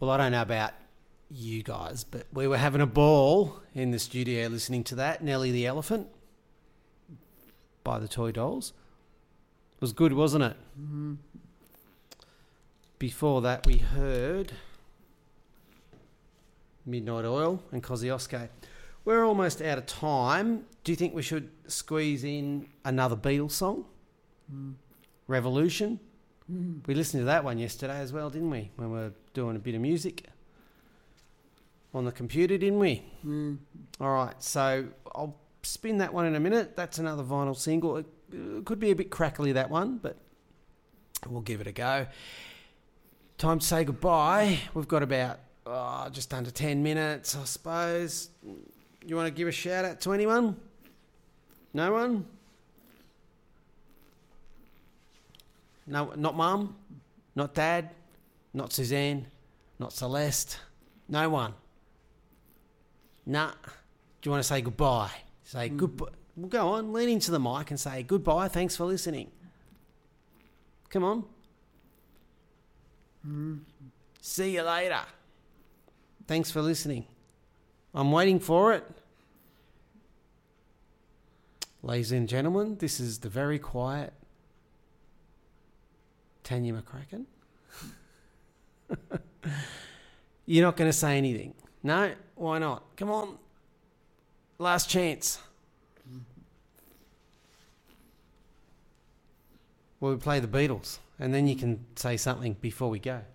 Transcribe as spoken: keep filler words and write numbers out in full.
Well, I don't know about you guys, but we were having a ball in the studio listening to that, Nelly the Elephant by the Toy Dolls. It was good, wasn't it? Mm-hmm. Before that, we heard Midnight Oil and Kosciuszko. We're almost out of time. Do you think we should squeeze in another Beatles song? Mm. Revolution? Mm. We listened to that one yesterday as well, didn't we? When we were doing a bit of music on the computer, didn't we? Mm. All right, so I'll spin that one in a minute. That's another vinyl single. It, it could be a bit crackly, that one, but we'll give it a go. Time to say goodbye. We've got about oh, just under ten minutes, I suppose. You want to give a shout out to anyone? No one? No, not Mum? Not Dad? Not Suzanne? Not Celeste? No one? Nah. Do you want to say goodbye? Say mm. goodbye. Well, go on, lean into the mic and say goodbye. Thanks for listening. Come on. Mm. See you later. Thanks for listening. I'm waiting for it. Ladies and gentlemen, this is the very quiet Tanya McCracken. You're not going to say anything? No? Why not? Come on. Last chance. Well, we play the Beatles, and then you can say something before we go.